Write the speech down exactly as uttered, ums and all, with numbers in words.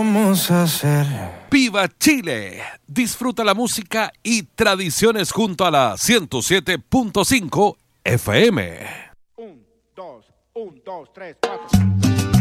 vamos a hacer? ¡Viva Chile! Disfruta la música y tradiciones junto a la ciento siete punto cinco F M. Un, dos, un, dos, tres, cuatro.